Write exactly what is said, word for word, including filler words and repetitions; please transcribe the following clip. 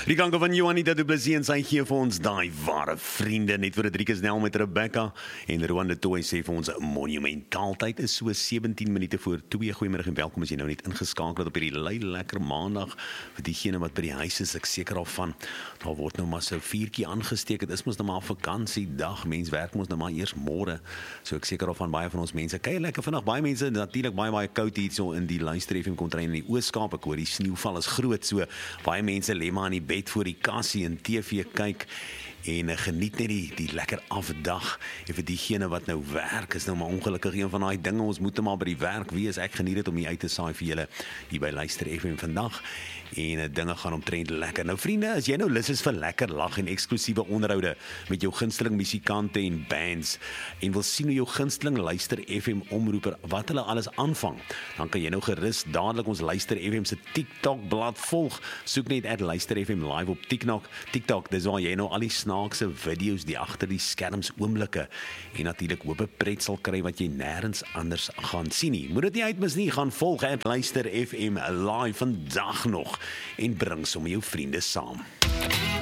Rikanko van Juanita Du Plessis en sy gee vir ons daai ware vriende, net vir Rodriguez Nel met Rebecca en Rowan de Toy sê vir ons monumentaal tyd is so sewentien minute voor twee. Goeiemiddag en welkom as jy nou net ingeskakel het op hierdie lui lekker maandag vir diegene wat by die huis is. Ek seker al van, daar word nou maar so vuurtjie aangesteek, dit is mos nou maar vakansiedag, mens werk mos nou maar eers môre, so ek seker al van baie van ons mense, kyk lekker vandag, baie mense, natuurlik baie baie koud hier so in die Luister F M kontrein in die Ooskaap, ek hoor die sneeuval is groot, so baie mense lê maar in die bed voor die kassie en T V kyk en uh, geniet net die, die lekker afdag. En vir diegene wat nou werk, is nou maar ongelukkig een van daai dinge, ons moet nou maar by die werk wees. Ek geniet dit om hier uit te saai vir julle hier by Luister F M vandag. En uh, dinge gaan omtrent lekker. Nou vriende, as jy nou lus is vir lekker lag en eksklusiewe onderhoude met jou gunsteling musikante en bands en wil sien hoe jou gunsteling Luister F M omroeper wat hulle alles aanvang, dan kan jy nou gerus dadelik ons Luister F M se TikTok blad volg. Soek net at Luister F M live op TikTok. TikTok, dis waar jy nou al die snaakse video's, die agter die skerms oomblikke en natuurlik hoop 'n pret sal kry wat jy nêrens anders gaan sien nie. Moet dit nie uitmis nie, gaan volg at Luister F M live vandag nog en bring sommer jou vriende saam.